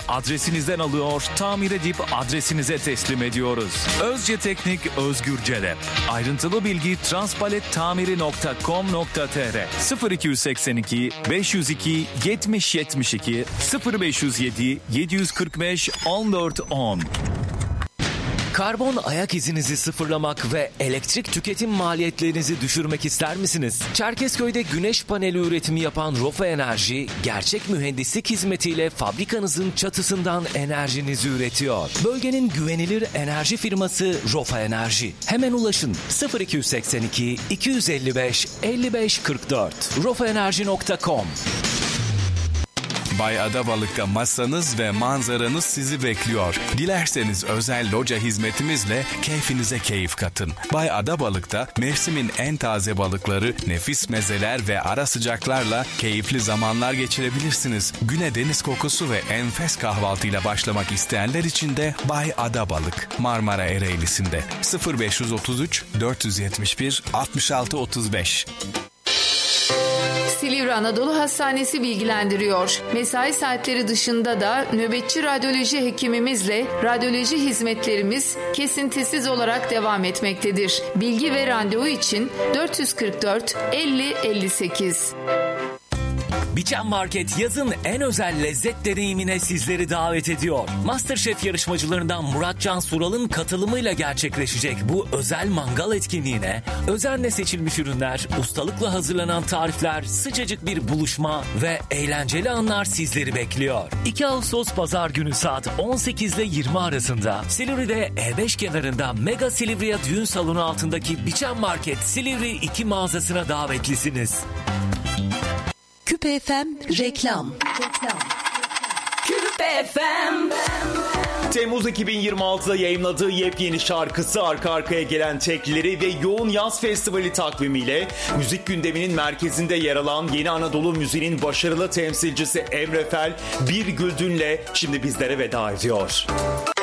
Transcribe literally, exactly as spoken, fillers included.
adresinizden alıyor, tamir edip adresinize teslim ediyoruz. Özce Teknik, Özgür Celep. Ayrıntılı bilgi transpalettamiri nokta com nokta tr sıfır iki seksen iki beş yüz iki yetmiş yetmiş iki sıfır beş yüz yedi yedi yüz kırk beş on dört on. Karbon ayak izinizi sıfırlamak ve elektrik tüketim maliyetlerinizi düşürmek ister misiniz? Çerkezköy'de güneş paneli üretimi yapan Rofa Enerji, gerçek mühendislik hizmetiyle fabrikanızın çatısından enerjinizi üretiyor. Bölgenin güvenilir enerji firması Rofa Enerji. Hemen ulaşın sıfır iki seksen iki iki yüz elli beş elli beş kırk dört rofa enerji nokta com. Bay Adabalık'ta masanız ve manzaranız sizi bekliyor. Dilerseniz özel loca hizmetimizle keyfinize keyif katın. Bay Adabalık'ta mevsimin en taze balıkları, nefis mezeler ve ara sıcaklarla keyifli zamanlar geçirebilirsiniz. Güne deniz kokusu ve enfes kahvaltıyla başlamak isteyenler için de Bay Adabalık, Marmara Ereğlisi'nde sıfır beş otuz üç dört yetmiş bir altmış altı otuz beş. Silivri Anadolu Hastanesi bilgilendiriyor. Mesai saatleri dışında da nöbetçi radyoloji hekimimizle radyoloji hizmetlerimiz kesintisiz olarak devam etmektedir. Bilgi ve randevu için dört yüz kırk dört elli elli sekiz. Biçen Market yazın en özel lezzet deneyimine sizleri davet ediyor. MasterChef yarışmacılarından Muratcan Sural'ın katılımıyla gerçekleşecek bu özel mangal etkinliğine özenle seçilmiş ürünler, ustalıkla hazırlanan tarifler, sıcacık bir buluşma ve eğlenceli anlar sizleri bekliyor. iki Ağustos Pazar günü saat on sekiz ile yirmi arasında Silivri'de E beş kenarında Mega Silivriya Düğün Salonu altındaki Biçen Market Silivri iki mağazasına davetlisiniz. Küpe F M reklam. Küpe F M. Temmuz iki bin yirmi altıda yayımladığı yepyeni şarkısı, arka arkaya gelen teklileri ve yoğun yaz festivali takvimiyle müzik gündeminin merkezinde yer alan Yeni Anadolu müziğinin başarılı temsilcisi Emre Fel, Bir Güldün'le şimdi bizlere veda ediyor.